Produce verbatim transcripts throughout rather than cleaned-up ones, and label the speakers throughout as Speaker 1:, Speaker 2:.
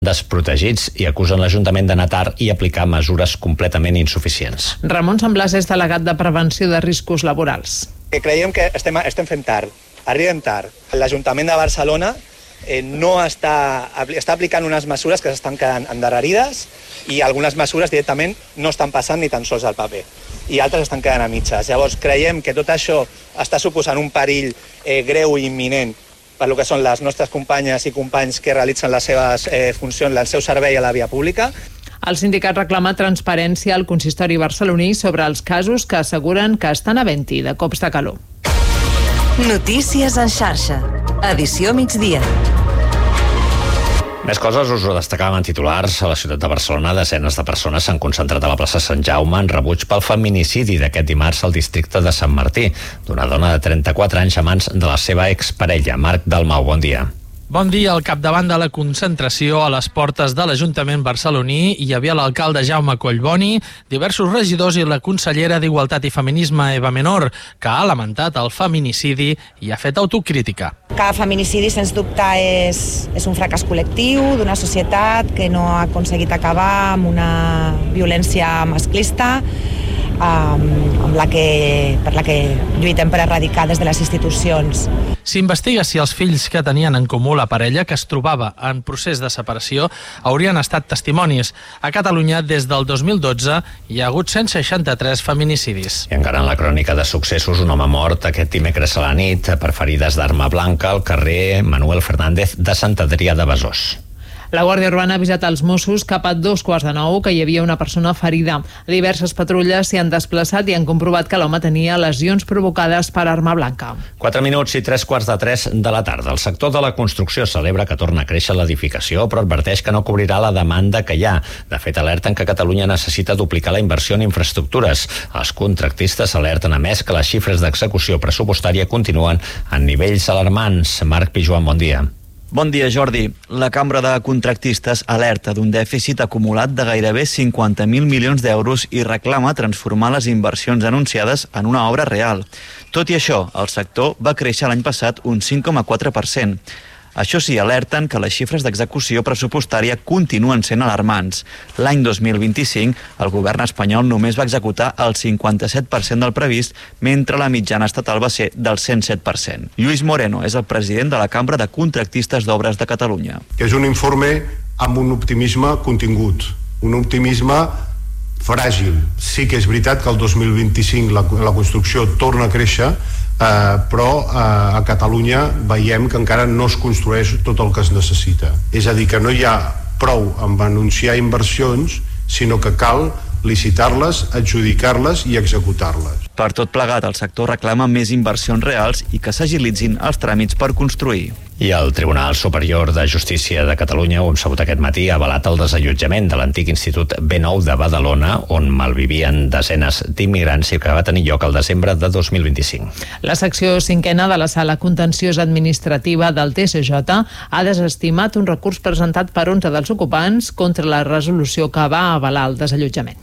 Speaker 1: desprotegits i acusen l'Ajuntament d'anar tard i aplicar mesures completament insuficients.
Speaker 2: Ramon Semblàs és delegat de Prevenció de Riscos Laborals.
Speaker 3: Creiem que estem, estem fent tard, arribem tard. L'Ajuntament de Barcelona eh, no està, està aplicant unes mesures que s'estan quedant endarrerides i algunes mesures directament no estan passant ni tan sols al paper i altres estan quedant a mitges. Llavors creiem que tot això està suposant un perill eh, greu i imminent per lo que són les nostres companyes i companys que realitzen les seves eh, funcions, el seu servei a la via pública.
Speaker 2: El sindicat reclama transparència al consistori barceloní sobre els casos que asseguren que estan havent-hi de cops de calor.
Speaker 4: Notícies en xarxa. Edició migdia.
Speaker 1: Més coses us ho destacàvem en titulars. A la ciutat de Barcelona, desenes de persones s'han concentrat a la plaça Sant Jaume en rebuig pel feminicidi d'aquest dimarts al districte de Sant Martí, d'una dona de trenta-quatre anys a mans de la seva exparella. Marc Dalmau, bon dia.
Speaker 5: Bon dia. Al capdavant de la concentració a les portes de l'Ajuntament barceloní hi havia l'alcalde Jaume Collboni, diversos regidors i la consellera d'Igualtat i Feminisme Eva Menor, que ha lamentat el feminicidi i ha fet autocrítica.
Speaker 6: Cada feminicidi, sens dubte, és, és un fracàs col·lectiu d'una societat que no ha aconseguit acabar amb una violència masclista, amb la que, per la que lluitem per erradicar des de les institucions.
Speaker 5: S'investiga si els fills que tenien en comú la parella, que es trobava en procés de separació, haurien estat testimonis. A Catalunya, des del dos mil dotze, hi ha hagut cent seixanta-tres feminicidis.
Speaker 1: I encara en la crònica de successos, un home mort aquest dimecres a la nit per ferides d'arma blanca al carrer Manuel Fernández de Sant Adrià de Besòs.
Speaker 2: La Guàrdia Urbana ha avisat als Mossos cap a dos quarts de nou que hi havia una persona ferida. Diverses patrulles s'hi han desplaçat i han comprovat que l'home tenia lesions provocades per arma blanca.
Speaker 1: Quatre minuts i tres quarts de tres de la tarda. El sector de la construcció celebra que torna a créixer l'edificació, però adverteix que no cobrirà la demanda que hi ha. De fet, alerten que Catalunya necessita duplicar la inversió en infraestructures. Els contractistes alerten, a més, que les xifres d'execució pressupostària continuen en nivells alarmants. Marc Pijuan, bon dia.
Speaker 7: Bon dia, Jordi. La Cambra de Contractistes alerta d'un dèficit acumulat de gairebé cinquanta mil milions d'euros i reclama transformar les inversions anunciades en una obra real. Tot i això, el sector va créixer l'any passat un cinc coma quatre per cent. Això sí, alerten que les xifres d'execució pressupostària continuen sent alarmants. L'any dos mil vint-i-cinc, el govern espanyol només va executar el cinquanta-set per cent del previst, mentre la mitjana estatal va ser del cent set per cent. Lluís Moreno és el president de la Cambra de Contractistes d'Obres de Catalunya.
Speaker 8: És un informe amb un optimisme contingut, un optimisme fràgil. Sí que és veritat que el dos mil vint-i-cinc la, la construcció torna a créixer, eh, però eh, a Catalunya veiem que encara no es construeix tot el que es necessita. És a dir, que no hi ha prou amb anunciar inversions, sinó que cal licitar-les, adjudicar-les i executar-les.
Speaker 7: Per tot plegat, el sector reclama més inversions reals i que s'agilitzin els tràmits per construir.
Speaker 1: I el Tribunal Superior de Justícia de Catalunya, ho hem sabut aquest matí, ha avalat el desallotjament de l'antic Institut B nou de Badalona, on malvivien desenes d'immigrants i que va tenir lloc al desembre de dos mil vint-i-cinc.
Speaker 2: La secció cinquena de la Sala Contenciosa Administrativa del T S J ha desestimat un recurs presentat per onze dels ocupants contra la resolució que va avalar el desallotjament.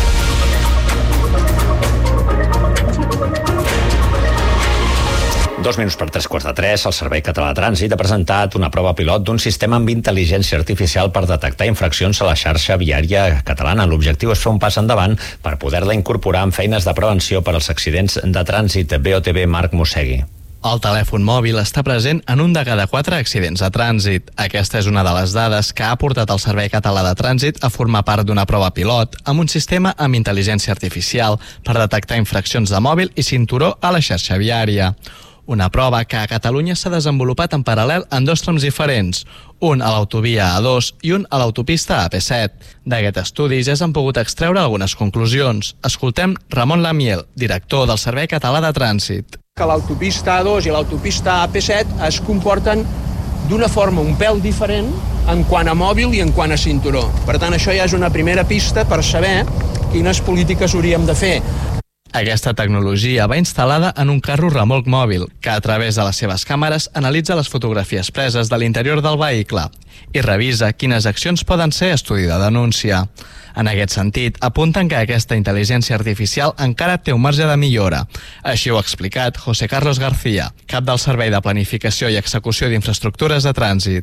Speaker 1: Dos minuts per tres quarts de tres, el Servei Català de Trànsit ha presentat una prova pilot d'un sistema amb intel·ligència artificial per detectar infraccions a la xarxa viària catalana. L'objectiu és fer un pas endavant per poder-la incorporar en feines de prevenció per als accidents de trànsit. B O T B, Marc Mossegui.
Speaker 9: El telèfon mòbil està present en un de cada quatre accidents de trànsit. Aquesta és una de les dades que ha portat el Servei Català de Trànsit a formar part d'una prova pilot amb un sistema amb intel·ligència artificial per detectar infraccions de mòbil i cinturó a la xarxa viària. Una prova que a Catalunya s'ha desenvolupat en paral·lel en dos trams diferents, un a l'autovia A dos i un a l'autopista A P set. D'aquest estudi ja s'han pogut extreure algunes conclusions. Escoltem Ramon Lamiel, director del Servei Català de Trànsit.
Speaker 10: Que l'autopista A dos i l'autopista A P set es comporten d'una forma un pèl diferent en quant a mòbil i en quant a cinturó. Per tant, això ja és una primera pista per saber quines polítiques hauríem de fer.
Speaker 9: Aquesta tecnologia va instal·lada en un carro remolc mòbil, que a través de les seves càmeres analitza les fotografies preses de l'interior del vehicle i revisa quines accions poden ser estudi de denúncia. En aquest sentit, apunten que aquesta intel·ligència artificial encara té un marge de millora. Així ho ha explicat José Carlos García, cap del Servei de Planificació i Execució d'Infraestructures de Trànsit.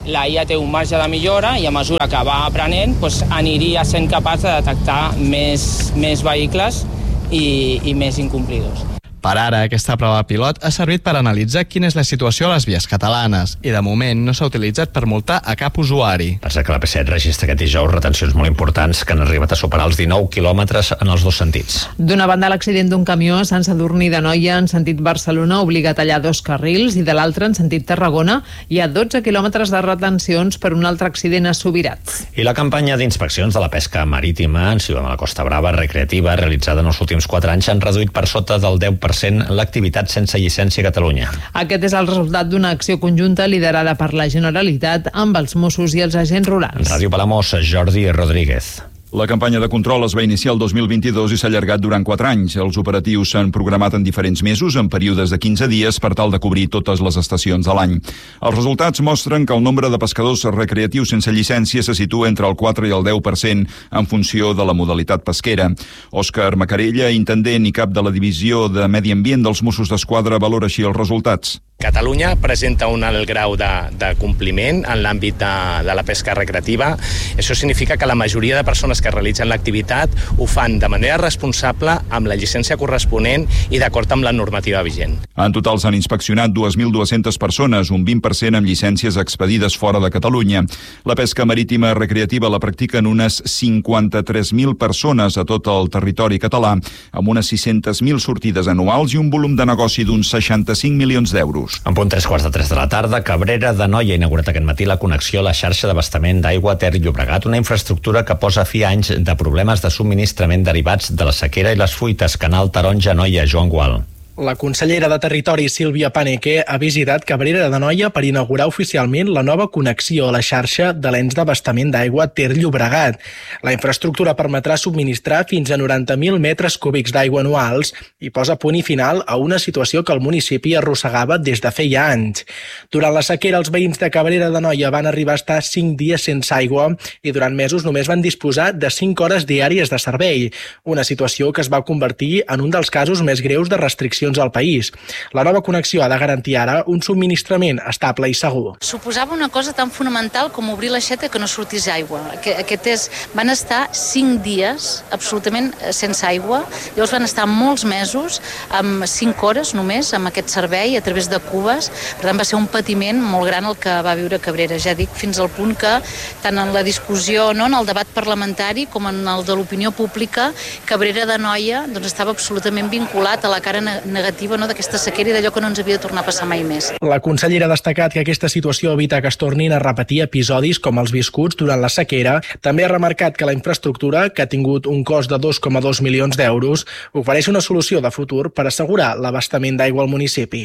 Speaker 11: La I A té un marge de millora i a mesura que va aprenent doncs, aniria sent capaç de detectar més, més vehicles i, i més incomplidors.
Speaker 9: Per ara, aquesta prova pilot ha servit per analitzar quina és la situació a les vies catalanes i, de moment, no s'ha utilitzat per multar a cap usuari.
Speaker 1: Pensa que la P set registra aquest dijous retencions molt importants que han arribat a superar els dinou quilòmetres en els dos sentits.
Speaker 2: D'una banda, l'accident d'un camió a Sant Sadurní d'Anoia en sentit Barcelona obliga a tallar dos carrils i de l'altre, en sentit Tarragona, hi ha dotze quilòmetres de retencions per un altre accident a Subirats.
Speaker 1: I la campanya d'inspeccions de la pesca marítima en Ciutat de la Costa Brava recreativa realitzada en els últims quatre anys han reduït per sota del deu per cent l'activitat sense llicència a Catalunya.
Speaker 2: Aquest és el resultat d'una acció conjunta liderada per la Generalitat amb els Mossos i els agents rurals.
Speaker 1: Ràdio Palamós, Jordi Rodríguez.
Speaker 12: La campanya de control es va iniciar el dos mil vint-i-dos i s'ha allargat durant quatre anys. Els operatius s'han programat en diferents mesos, en períodes de quinze dies, per tal de cobrir totes les estacions de l'any. Els resultats mostren que el nombre de pescadors recreatius sense llicència se situa entre el quatre i el deu per cent en funció de la modalitat pesquera. Òscar Macarella, intendent i cap de la divisió de Medi Ambient dels Mossos d'Esquadra, valora així els resultats.
Speaker 13: Catalunya presenta un alt grau de, de compliment en l'àmbit de, de la pesca recreativa. Això significa que la majoria de persones que realitzen l'activitat ho fan de manera responsable, amb la llicència corresponent i d'acord amb la normativa vigent.
Speaker 12: En total s'han inspeccionat dues mil dues-centes persones, un vint per cent amb llicències expedides fora de Catalunya. La pesca marítima recreativa la practiquen unes cinquanta-tres mil persones a tot el territori català, amb unes sis-centes mil sortides anuals i un volum de negoci d'uns seixanta-cinc milions d'euros.
Speaker 1: En punt tres quarts de tres de la tarda, Cabrera d'Anoia ha inaugurat aquest matí la connexió a la xarxa d'abastament d'aigua Ter Llobregat, una infraestructura que posa fi a anys de problemes de subministrament derivats de la sequera i les fuites. Canal Taronja-Anoia, Joan Gual.
Speaker 14: La consellera de Territori, Sílvia Paneque, ha visitat Cabrera d'Anoia per inaugurar oficialment la nova connexió a la xarxa de l'ens d'abastament d'aigua Ter Llobregat. La infraestructura permetrà subministrar fins a noranta mil metres cúbics d'aigua anuals i posa punt i final a una situació que el municipi arrossegava des de feia anys. Durant la sequera, els veïns de Cabrera d'Anoia van arribar a estar cinc dies sense aigua i durant mesos només van disposar de cinc hores diàries de servei, una situació que es va convertir en un dels casos més greus de restriccions al país. La nova connexió ha de garantir ara un subministrament estable i segur.
Speaker 15: Suposava una cosa tan fonamental com obrir l'aixeta que no sortís aigua. Aquest és, van estar cinc dies absolutament sense aigua, llavors van estar molts mesos amb cinc hores només amb aquest servei a través de cubes. Per tant, va ser un patiment molt gran el que va viure Cabrera. Ja dic, fins al punt que tant en la discussió, no, en el debat parlamentari com en el de l'opinió pública, Cabrera d'Anoia doncs, estava absolutament vinculat a la cara negativa, no, d'aquesta sequera i d'allò que no ens havia de tornar a passar mai més.
Speaker 14: La consellera ha destacat que aquesta situació evita que es tornin a repetir episodis com els viscuts durant la sequera. També ha remarcat que la infraestructura, que ha tingut un cost de dos coma dos milions d'euros, ofereix una solució de futur per assegurar l'abastament d'aigua al municipi.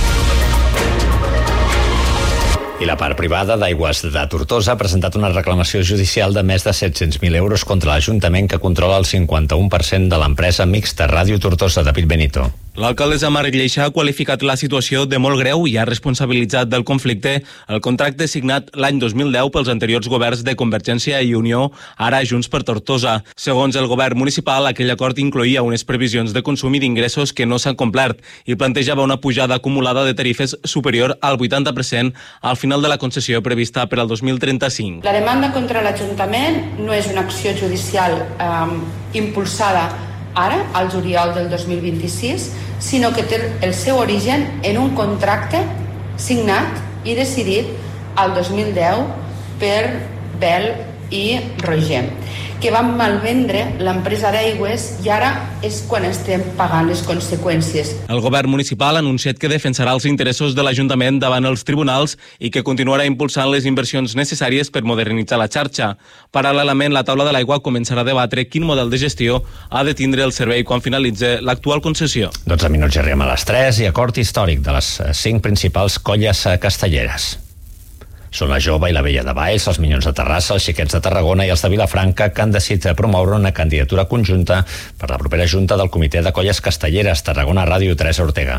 Speaker 1: I la part privada d'Aigües de Tortosa ha presentat una reclamació judicial de més de set-cents mil euros contra l'Ajuntament, que controla el cinquanta-u per cent de l'empresa mixta Ràdio Tortosa. David Benito.
Speaker 16: L'alcaldessa Mar Lleixa ha qualificat la situació de molt greu i ha responsabilitzat del conflicte el contracte signat l'any dos mil deu pels anteriors governs de Convergència i Unió, ara Junts per Tortosa. Segons el govern municipal, aquell acord incloïa unes previsions de consum i d'ingressos que no s'han complert i plantejava una pujada acumulada de tarifes superior al vuitanta per cent al final de la concessió prevista per al dos mil trenta-cinc.
Speaker 17: La demanda contra l'Ajuntament no és una acció judicial eh, impulsada ara, al juliol del dos mil vint-i-sis, sinó que té el seu origen en un contracte signat i decidit al dos mil deu per Bel i Roger, que van malvendre l'empresa d'aigües i ara és quan estem pagant les conseqüències.
Speaker 16: El govern municipal ha anunciat que defensarà els interessos de l'Ajuntament davant els tribunals i que continuarà impulsant les inversions necessàries per modernitzar la xarxa. Paral·lelament, la taula de l'aigua començarà a debatre quin model de gestió ha de tindre el servei quan finalitzi l'actual concessió.
Speaker 1: dotze minuts i arribem a les tres i acord històric de les cinc principals colles castelleres. Són la Jove i la Vella de Valls, els Minyons de Terrassa, els Xiquets de Tarragona i els de Vilafranca, que han decidit promoure una candidatura conjunta per la propera junta del Comitè de Colles Castelleres. Tarragona Ràdio, Teresa Ortega.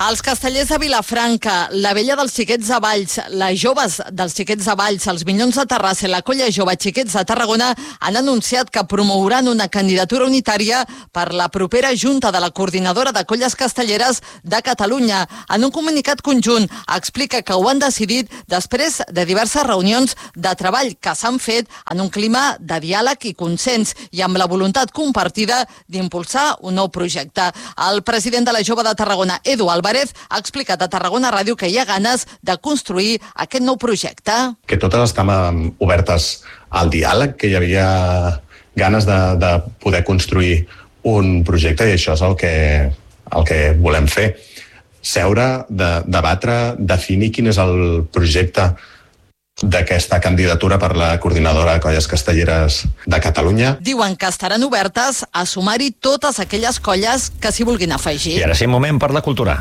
Speaker 18: Els castellers de Vilafranca, la vella dels xiquets de Valls, les joves dels xiquets de Valls, els Minyons de Terrassa i la colla jove xiquets de Tarragona han anunciat que promouran una candidatura unitària per la propera Junta de la Coordinadora de Colles Castelleres de Catalunya. En un comunicat conjunt explica que ho han decidit després de diverses reunions de treball que s'han fet en un clima de diàleg i consens i amb la voluntat compartida d'impulsar un nou projecte. El president de la Jove de Tarragona, Edu Álvarez, ha explicat a Tarragona Ràdio que hi ha ganes de construir aquest nou projecte.
Speaker 19: Que totes estem obertes al diàleg, que hi havia ganes de, de poder construir un projecte i això és el que, el que volem fer. Seure, de, debatre, definir quin és el projecte d'aquesta candidatura per la Coordinadora de Colles Castelleres de Catalunya.
Speaker 18: Diuen que estaran obertes a sumar-hi totes aquelles colles que s'hi vulguin afegir.
Speaker 1: I ara sí, moment per la cultura.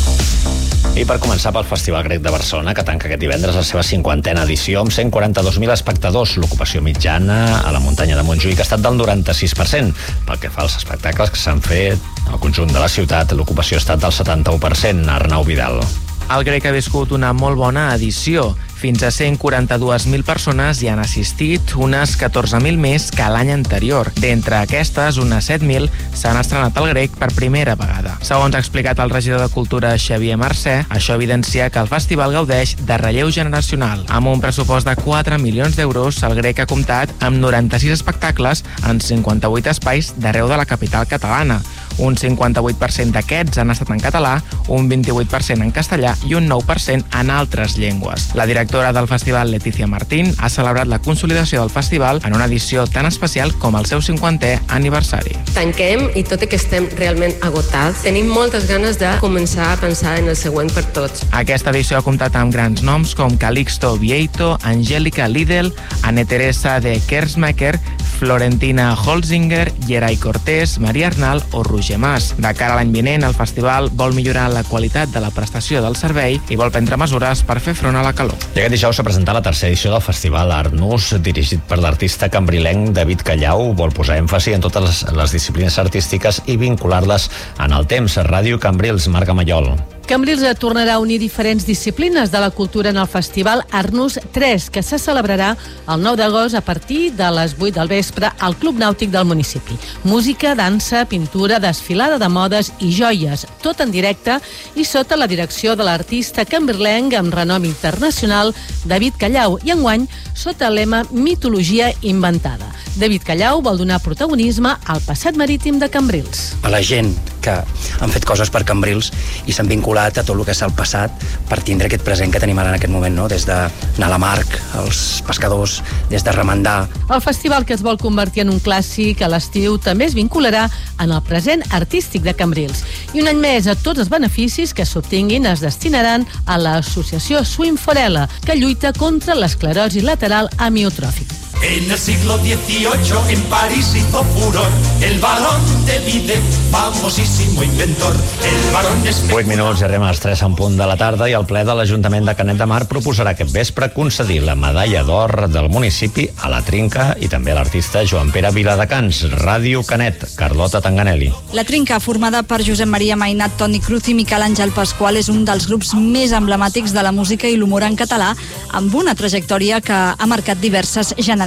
Speaker 1: I per començar pel Festival Grec de Barcelona, que tanca aquest divendres la seva cinquantena edició amb cent quaranta-dos mil espectadors. L'ocupació mitjana a la muntanya de Montjuïc ha estat del noranta-sis per cent. Pel que fa als espectacles que s'han fet al conjunt de la ciutat, l'ocupació ha estat del setanta-u per cent. Arnau Vidal.
Speaker 20: El Grec ha viscut una molt bona edició. Fins a cent quaranta-dues mil persones hi han assistit, unes catorze mil més que l'any anterior. D'entre aquestes, unes set mil s'han estrenat al Grec per primera vegada. Segons ha explicat el regidor de Cultura Xavier Mercè, això evidencia que el festival gaudeix de relleu generacional. Amb un pressupost de quatre milions d'euros, el Grec ha comptat amb noranta-sis espectacles en cinquanta-vuit espais d'arreu de la capital catalana. Un cinquanta-vuit per cent d'aquests han estat en català, un vint-i-vuit per cent en castellà i un nou per cent en altres llengües. La directora del festival, Letícia Martín, ha celebrat la consolidació del festival en una edició tan especial com el seu cinquantè aniversari.
Speaker 21: Tanquem i tot i que estem realment agotats, tenim moltes ganes de començar a pensar en el següent per tots.
Speaker 20: Aquesta edició ha comptat amb grans noms com Calixto Vieito, Angélica Lidl, Anne Teresa de Kersmacher, Florentina Holzinger, Gerai Cortés, Maria Arnal o Roger Mas. De cara a l'any vinent, el festival vol millorar la qualitat de la prestació del servei i vol prendre mesures per fer front a la calor.
Speaker 1: I aquest dijous s'ha presentat la tercera edició del Festival Art Nus, dirigit per l'artista cambrilenc David Callau. Vol posar èmfasi en totes les, les disciplines artístiques i vincular-les en el temps. Ràdio Cambrils, Marc Amallol.
Speaker 22: Cambrils tornarà a unir diferents disciplines de la cultura en el Festival Arnus tres, que se celebrarà el nou d'agost a partir de les vuit del vespre al Club Nàutic del municipi. Música, dansa, pintura, desfilada de modes i joies, tot en directe i sota la direcció de l'artista cambrilenc amb renom internacional David Callau i enguany sota el lema Mitologia inventada. David Callau vol donar protagonisme al passat marítim de Cambrils.
Speaker 23: A la gent que han fet coses per Cambrils i s'han vinculat a tot el que és el passat per tindre aquest present que tenim ara en aquest moment, no? Des d'anar a la mar, els pescadors, des de remendar.
Speaker 22: El festival, que es vol convertir en un clàssic a l'estiu, també es vincularà en el present artístic de Cambrils. I un any més, a tots els beneficis que s'obtinguin es destinaran a l'associació Swim Forella, que lluita contra l'esclerosi lateral amiotròfica.
Speaker 24: En el siglo dieciocho en París hizo furor el balón de Vide, famosísimo inventor. El balón es...
Speaker 1: vuit minuts i arribem a les tres en punt de la tarda i el ple de l'Ajuntament de Canet de Mar proposarà aquest vespre concedir la medalla d'or del municipi a la Trinca i també a l'artista Joan Pere Viladecans. Ràdio Canet, Carlota Tanganelli.
Speaker 25: La Trinca, formada per Josep Maria Mainat, Toni Cruz i Miquel Àngel Pasqual, és un dels grups més emblemàtics de la música i l'humor en català, amb una trajectòria que ha marcat diverses generacions.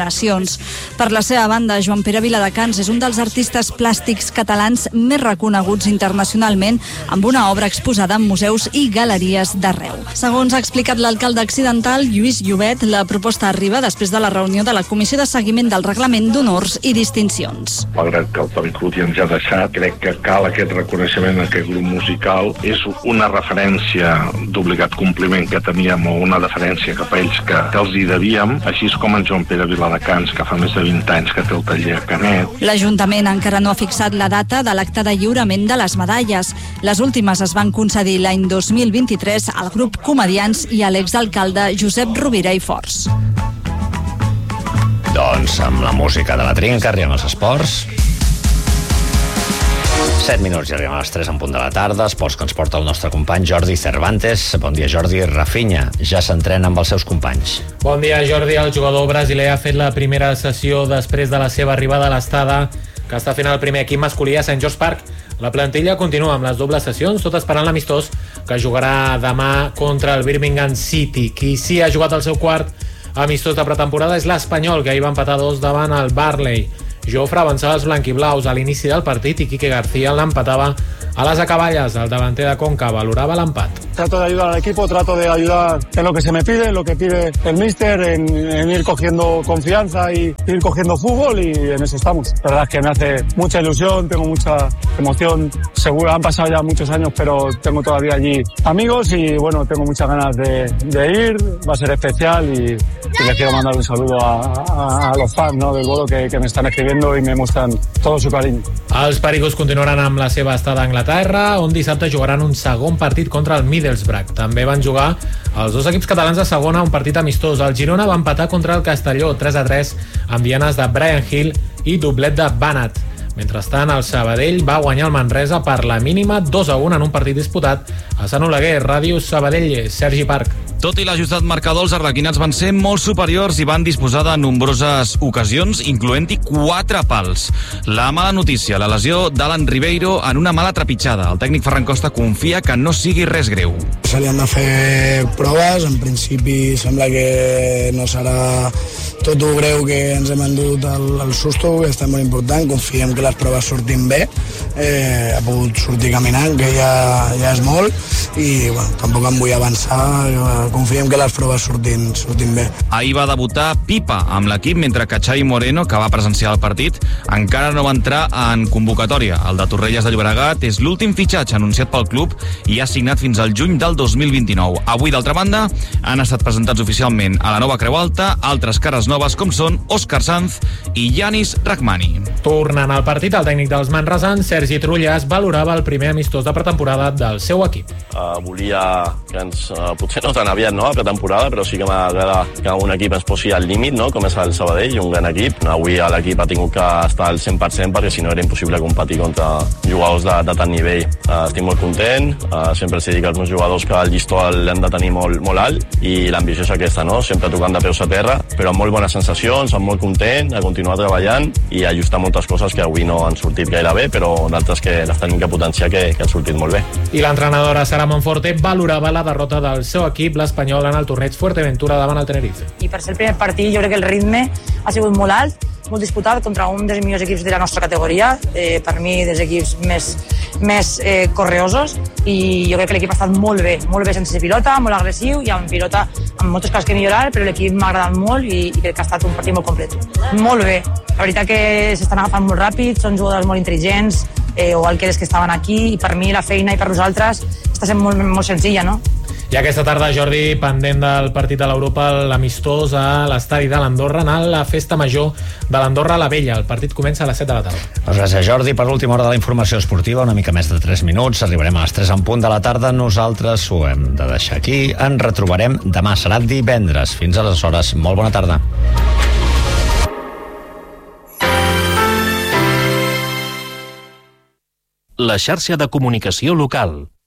Speaker 25: Per la seva banda, Joan Pere Viladecans és un dels artistes plàstics catalans més reconeguts internacionalment, amb una obra exposada en museus i galeries d'arreu. Segons ha explicat l'alcalde accidental, Lluís Llobet, la proposta arriba després de la reunió de la Comissió de Seguiment del Reglament d'Honors i Distincions.
Speaker 26: Malgrat que el Toni Cruz ja ens ha deixat, crec que cal aquest reconeixement a aquest grup musical. És una referència d'obligat compliment que teníem, o una deferència cap a ells que, que els hi devíem, així com en Joan Pere Viladecans, que fa més de vint anys que té el taller a Canet.
Speaker 25: L'Ajuntament encara no ha fixat la data de l'acte de lliurament de les medalles. Les últimes es van concedir l'any dos mil vint-i-tres al grup Comedians i a l'exalcalde Josep Rovira i Forts.
Speaker 1: Doncs amb la música de la Trinca arribem als esports. set minuts i arribem a les tres en punt de la tarda. Esports que ens porta el nostre company Jordi Cervantes. Bon dia, Jordi. Rafinha ja s'entrena amb els seus companys.
Speaker 27: Bon dia, Jordi. El jugador brasiler ha fet la primera sessió després de la seva arribada a l'estada que està fent el primer equip masculí a Saint George Park. La plantilla continua amb les dobles sessions, tot esperant l'amistós que jugarà demà contra el Birmingham City. Qui sí ha jugat el seu quart amistós de pretemporada és l'Espanyol, que ahir va empatar dos davant el Barley. Jofre avançava els blanquiblaus a l'inici del partit i Quique García l'empatava a les acaballes. El davanter de Conca valorava l'empat.
Speaker 3: Trato de ayudar al equipo, trato de ayudar en lo que se me pide, en lo que pide el míster, en, en ir cogiendo confianza y ir cogiendo fútbol, y en eso estamos. La verdad es que me hace mucha ilusión, tengo mucha emoción. Seguro han pasado ya muchos años, pero tengo todavía allí amigos y bueno, tengo muchas ganas de, de ir. Va a ser especial y, y les quiero mandar un saludo a, a, a los fans, ¿no?, del Bodo que, que me están escribiendo i me mostren tot el seu carinyo.
Speaker 27: Els pericos continuaran amb la seva estada a Anglaterra, on dissabte jugaran un segon partit contra el Middlesbrough. També van jugar els dos equips catalans de segona un partit amistós. El Girona va empatar contra el Castelló tres a tres amb dianes de Brian Hill i doblet de Banat. Mentrestant, el Sabadell va guanyar el Manresa per la mínima dos a un en un partit disputat a Sant Oleguer. Ràdio Sabadell, Sergi Parc.
Speaker 4: Tot i l'ajustat marcador, els arlequinats van ser molt superiors i van disposar de nombroses ocasions, incloent-hi quatre pals. La mala notícia, la lesió d'Alan Ribeiro en una mala trepitjada. El tècnic Ferran Costa confia que no sigui res greu.
Speaker 5: Se li han de fer proves, en principi sembla que no serà tot el greu que ens hem endut el, el susto, que està molt important, confiem que les proves surtin bé, eh, ha pogut sortir caminant, que ja, ja és molt, i bueno, tampoc em vull avançar, confiem que les proves surtin, surtin bé.
Speaker 4: Ahir va debutar Pipa amb l'equip, mentre que Xavi Moreno, que va presenciar el partit, encara no va entrar en convocatòria. El de Torrelles de Llobregat és l'últim fitxatge anunciat pel club i ha signat fins al juny del dos mil vint-i-nou. Avui, d'altra banda, han estat presentats oficialment a la nova Creu Alta altres cares noves com són Òscar Sanz i Yanis Rahmani.
Speaker 27: Tornant al partit, el tècnic dels manresans, Sergi Trullas, valorava el primer amistós de pretemporada del seu equip.
Speaker 6: Uh, volia que ens, uh, potser no tan aviat, no?, a pretemporada, però sí que m'agrada que un equip ens posi al límit, no?, com és el Sabadell, un gran equip. Avui l'equip ha tingut que estar al cent per cent perquè si no era impossible competir contra jugadors de, de tant nivell. Uh, estic molt content, uh, sempre els dic als meus jugadors que el llistó l'hem de tenir molt, molt alt i l'ambició és aquesta, no?, sempre tocant de peus a terra, però amb molt bones sensacions, amb molt content, a continuar treballant i ajustar moltes coses que avui no han sortit gaire bé, però d'altres que les tenim que potenciar que, que han sortit molt bé.
Speaker 27: I l'entrenadora Sara Monforte valorava la derrota del seu equip, l'Espanyol, en el torneig Fuerteventura davant el Tenerife.
Speaker 7: I per ser el primer partit jo crec que el ritme ha sigut molt alt, molt disputat contra un dels millors equips de la nostra categoria, eh, per mi dels equips més, més eh, correosos, i jo crec que l'equip ha estat molt bé, molt bé sense pilota, molt agressiu i amb pilota amb moltes coses que millorar, però l'equip m'ha agradat molt i, i crec que ha estat un partit molt complet. Molt bé, la veritat que s'estan agafant molt ràpid, són jugadors molt intel·ligents, eh, igual que els que estaven aquí, i per mi la feina i per nosaltres està sent molt, molt senzilla, no?
Speaker 27: I aquesta tarda, Jordi, pendent del partit de l'Europa, l'amistós a l'estadi de l'Andorra, a la festa major de l'Andorra a la Vella. El partit comença a les set de la tarda.
Speaker 1: Doncs gràcies, Jordi. Per l'última hora de la informació esportiva, una mica més de tres minuts, arribarem a les tres en punt de la tarda. Nosaltres ho hem de deixar aquí. Ens retrobarem demà, serà divendres. Fins aleshores, molt bona tarda.
Speaker 8: La xarxa de comunicació local.